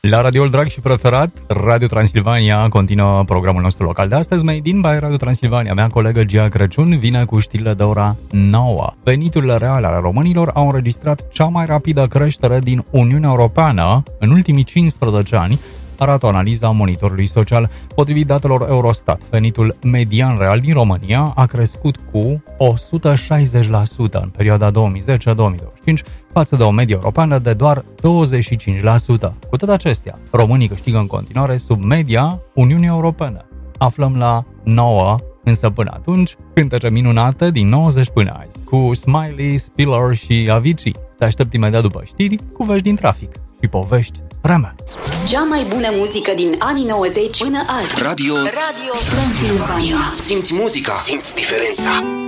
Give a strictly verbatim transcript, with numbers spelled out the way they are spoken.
La radioul drag și preferat, Radio Transilvania, continuă programul nostru local de astăzi. Made in by Radio Transilvania. Mea colegă Gia Crăciun vine cu știrile de ora nouă. Veniturile reale ale românilor au înregistrat cea mai rapidă creștere din Uniunea Europeană în ultimii cincisprezece ani, arată o analiză a Monitorului Social. Potrivit datelor Eurostat, venitul median real din România a crescut cu o sută șaizeci la sută în perioada două mii zece - două mii douăzeci și cinci, față de o medie europeană de doar douăzeci și cinci la sută. Cu toate acestea, românii câștigă în continuare sub media Uniunii Europene. Aflăm la nouă, însă până atunci, cântece minunate din nouăzeci până azi, cu Smiley, Spiller și Avicii. Te aștept imediat după știri cu vești din trafic și povești vreme. Cea mai bună muzică din anii nouăzeci până azi. Radio, Radio Transilvania. Simți muzica, simți diferența.